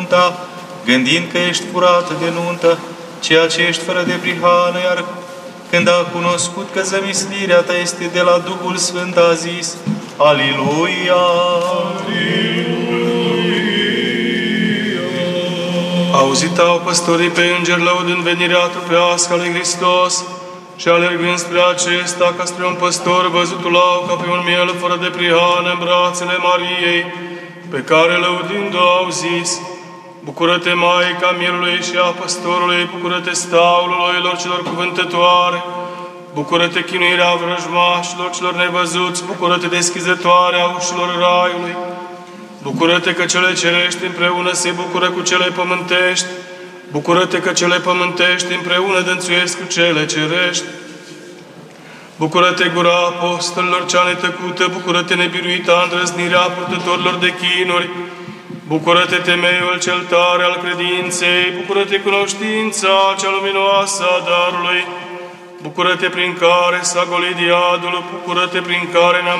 nunta, gândind că ești furată de nuntă, ceea ce ești fără de prihană, iar când a cunoscut că zămislirea ta este de la Duhul Sfânt, a zis, Aliluia! Auzit au păstorii pe îngeri lăudând venirea trupească a lui Hristos și alergând spre acesta ca spre un păstor, văzutul au ca pe un miel fără de prihană în brațele Mariei, pe care lăudând-o au zis, Bucură-te, Maica mielului și a păstorului, bucură-te, staulul oilor celor cuvântătoare, bucură-te, chinuirea vrăjmașilor celor nevăzuți, bucură-te, deschizătoarea ușilor raiului, bucură-te că cele cerești împreună se bucură cu cele pământești, bucură-te că cele pământești împreună dănțuiesc cu cele cerești, bucură-te, gura apostolilor cea netăcută, bucură-te, nebiruita îndrăznirea purtătorilor de chinuri, bucură-te, temeiul cel tare al credinței, bucură-te, cunoștința cea luminoasă a darului, bucură-te, prin care s-a golit iadul, bucură-te, prin care ne-a